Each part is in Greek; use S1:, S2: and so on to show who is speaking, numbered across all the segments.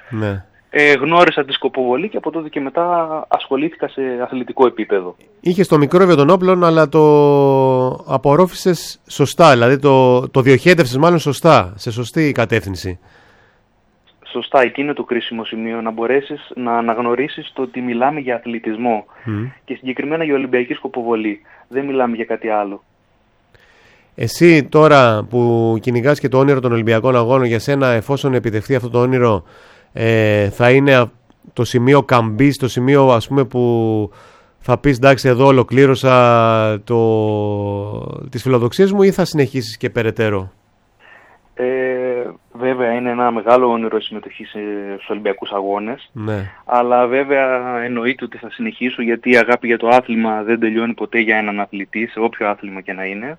S1: Ναι.
S2: Γνώρισα τη σκοποβολή και από τότε και μετά ασχολήθηκα σε αθλητικό επίπεδο.
S1: Είχες το μικρόβιο των όπλων, αλλά το απορρόφησες σωστά, δηλαδή το διοχέτευσες μάλλον σωστά, σε σωστή κατεύθυνση.
S2: Σωστά, εκεί είναι το κρίσιμο σημείο, να μπορέσεις να αναγνωρίσεις το ότι μιλάμε για αθλητισμό και συγκεκριμένα για Ολυμπιακή σκοποβολή. Δεν μιλάμε για κάτι άλλο.
S1: Εσύ τώρα που κυνηγάς και το όνειρο των Ολυμπιακών Αγώνων, για σένα, εφόσον επιτευχθεί αυτό το όνειρο, θα είναι το σημείο καμπής, το σημείο ας πούμε που θα πεις εντάξει, εδώ ολοκλήρωσα τις φιλοδοξίες μου, ή θα συνεχίσεις και περαιτέρω?
S2: Βέβαια είναι ένα μεγάλο όνειρο η συμμετοχή στους Ολυμπιακούς Αγώνες,
S1: ναι.
S2: Αλλά βέβαια εννοείται ότι θα συνεχίσω, γιατί η αγάπη για το άθλημα δεν τελειώνει ποτέ για έναν αθλητή, σε όποιο άθλημα και να είναι.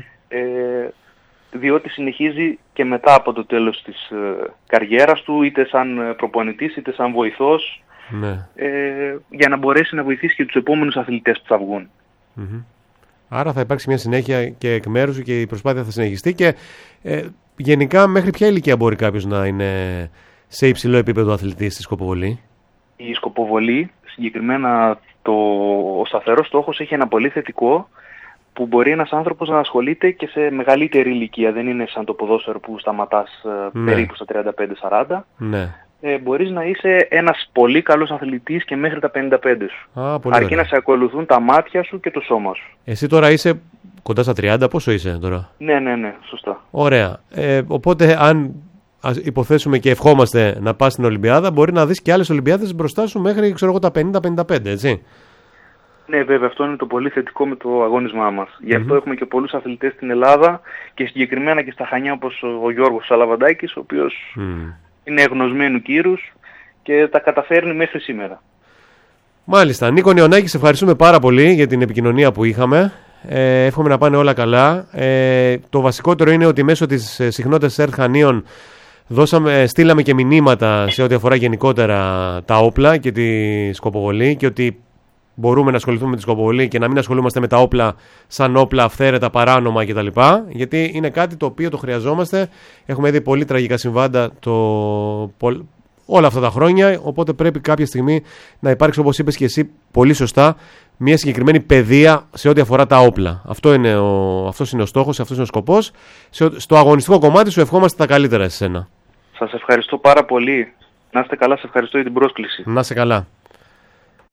S2: Διότι συνεχίζει και μετά από το τέλος της καριέρας του, είτε σαν προπονητής είτε σαν βοηθός,
S1: ναι.
S2: Για να μπορέσει να βοηθήσει και τους επόμενους αθλητές που θα βγουν.
S1: Άρα θα υπάρξει μια συνέχεια και εκ μέρους σου και η προσπάθεια θα συνεχιστεί. Και γενικά μέχρι ποια ηλικία μπορεί κάποιος να είναι σε υψηλό επίπεδο αθλητής στη σκοποβολή?
S2: Η σκοποβολή, συγκεκριμένα ο σταθερός στόχος, έχει ένα πολύ θετικό, που μπορεί ένας άνθρωπος να ασχολείται και σε μεγαλύτερη ηλικία. Δεν είναι σαν το ποδόσφαιρο που σταματάς περίπου στα 35-40.
S1: Ναι.
S2: Μπορείς να είσαι ένας πολύ καλός αθλητής και μέχρι τα 55 σου.
S1: Αρκεί
S2: ωραία. Να σε ακολουθούν τα μάτια σου και το σώμα σου.
S1: Εσύ τώρα είσαι κοντά στα 30, πόσο είσαι τώρα?
S2: Ναι, σωστά.
S1: Ωραία. Οπότε αν υποθέσουμε και ευχόμαστε να πας στην Ολυμπιάδα, μπορεί να δεις και άλλες Ολυμπιάδες μπροστά σου μέχρι τα 50-55, έτσι?
S2: Ναι, βέβαια, αυτό είναι το πολύ θετικό με το αγώνισμά μας. Γι' αυτό έχουμε και πολλούς αθλητές στην Ελλάδα και συγκεκριμένα και στα Χανιά, όπως ο Γιώργος Σαλαβαντάκης, ο οποίος είναι γνωσμένου κύρους και τα καταφέρνει μέχρι σήμερα. Μάλιστα.
S1: Νίκο Νεωνάκη, σε ευχαριστούμε πάρα πολύ για την επικοινωνία που είχαμε. Εύχομαι να πάνε όλα καλά. Το βασικότερο είναι ότι μέσω της συχνότητας ΕΡΤ Χανίων στείλαμε και μηνύματα σε ό,τι αφορά γενικότερα τα όπλα και τη σκοποβολή, και ότι μπορούμε να ασχοληθούμε με τη σκοποβολή και να μην ασχολούμαστε με τα όπλα σαν όπλα αυθαίρετα, παράνομα κτλ. Γιατί είναι κάτι το οποίο το χρειαζόμαστε. Έχουμε δει πολύ τραγικά συμβάντα όλα αυτά τα χρόνια. Οπότε πρέπει κάποια στιγμή να υπάρξει, όπως είπες και εσύ πολύ σωστά, μια συγκεκριμένη παιδεία σε ό,τι αφορά τα όπλα. Αυτός είναι ο στόχος, αυτός είναι ο σκοπός. Στο αγωνιστικό κομμάτι σου ευχόμαστε τα καλύτερα σε σένα.
S2: Σας ευχαριστώ πάρα πολύ. Να είστε καλά, σας ευχαριστώ για την πρόσκληση.
S1: Να είστε καλά.